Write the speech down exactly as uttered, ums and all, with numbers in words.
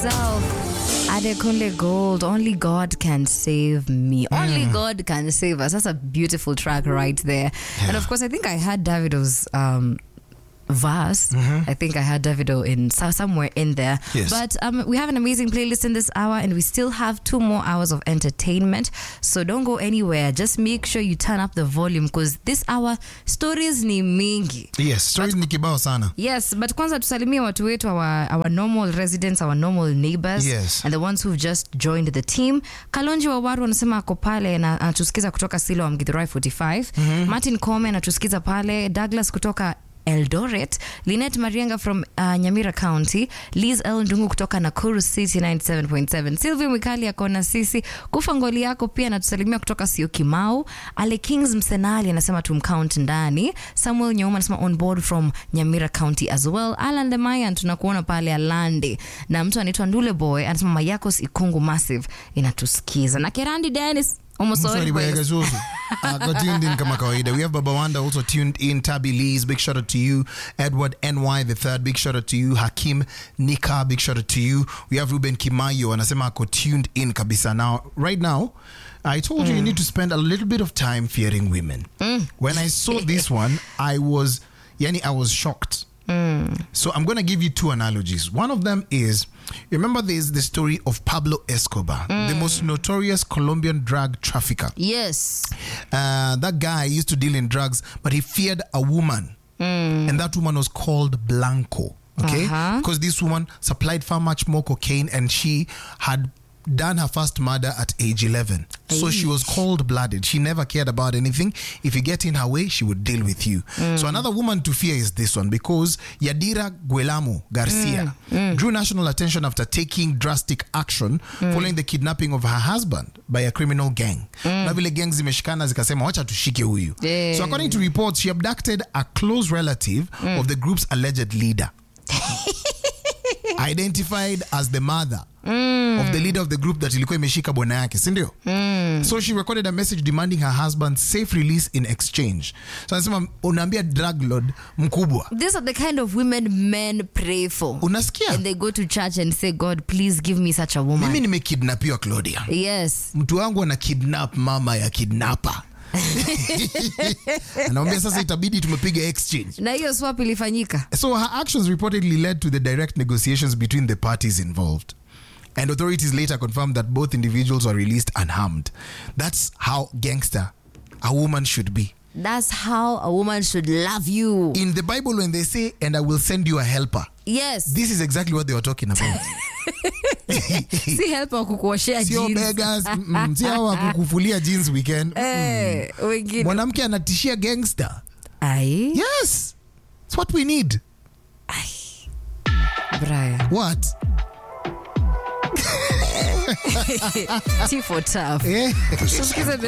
himself, Adekunle Gold. Only God can save me. Mm. Only God can save us. That's a beautiful track right there. Yeah. And of course, I think I had Davido's um, verse. Mm-hmm. I think I had Davido in so, somewhere in there. Yes. But um, we have an amazing playlist in this hour, and we still have two more hours of entertainment. So don't go anywhere. Just make sure you turn up the volume, because this hour stories ni mingi. Yes, stories ni kibao sana. Yes, but kwanza tusalimie watu wetu, our, our normal residents, our normal neighbors. Yes. And the ones who've just joined the team. Kalonji Wawaru anasema ako pale na anatusikiza kutoka Silo wa Mgithurai forty-five. Mm-hmm. Martin Kome anatusikiza pale. Douglas kutoka Eldoret, Lynette Marienga from uh, Nyamira County, Liz L Ndungu kutoka Nakuru City ninety-seven point seven, Sylvia Mwikali yako na sisi, Kufa Ngoli yako pia natusalimia kutoka Syokimau, Ale Kings Msenali anasema tumcount ndani, Samuel Nyauma anasema on board from Nyamira County as well, Alan Lemayan tunakuona pale Alande, na mtu anaitwa Ndule Boy anasema Mayakos Ikungu Massive inatusikiza, na Kerandi Dennis almost sorry uh, got tuned in kama kawaida. We have Baba Wanda also tuned in. Tabby Lees, big shout out to you. Edward N Y the third, big shout out to you. Hakim Nika, big shout out to you. We have Ruben Kimayo anasema ako tuned in kabisa. Now right now I told mm. you you need to spend a little bit of time fearing women. Mm. When I saw this one, I was yani I was shocked. Mm. So I'm going to give you two analogies. One of them is, remember there's the story of Pablo Escobar, mm. the most notorious Colombian drug trafficker. Yes. Uh, that guy used to deal in drugs, but he feared a woman. Mm. And that woman was called Blanco. Okay? Uh-huh. Because this woman supplied far much more cocaine, and she had done her first murder at age eleven. Ay. So she was cold-blooded. She never cared about anything. If you get in her way, she would deal with you. Mm. So another woman to fear is this one, because Yadira Guillermo Garcia mm. Mm. drew national attention after taking drastic action mm. following the kidnapping of her husband by a criminal gang. Mm. Na vile gang zimeshikana zikasema wacha tushike huyu. Yeah. So according to reports, she abducted a close relative mm. of the group's alleged leader. Identified as the mother mm. of the leader of the group that ilikuwa imeshika bwana yake, si ndio? Mm. So she recorded a message demanding her husband's safe release in exchange. So anasema unaambia drug lord mkubwa. These are the kind of women men pray for. Unasikia? And they go to church and say, God, please give me such a woman. Mimi nimekidnapiwa Claudia. Yes. Mtu wangu ana kidnap mama ya kidnapper. Anaambia sasa itabidi tumepiga exchange. Na hiyo swap ilifanyika. So her actions reportedly led to the direct negotiations between the parties involved. And authorities later confirmed that both individuals were released unharmed. That's how gangster a woman should be. That's how a woman should love you. In the Bible, when they say, and I will send you a helper. Yes. This is exactly what they were talking about. Si helper kukuoshea jeans. Sio beggars. Mm, si hawa kukufulia jeans weekend. Eh, mm. wengine. Mwanamke anatishia gangster. Aye. Yes. It's what we need. Aye. Brian. What? T for tough. Eh?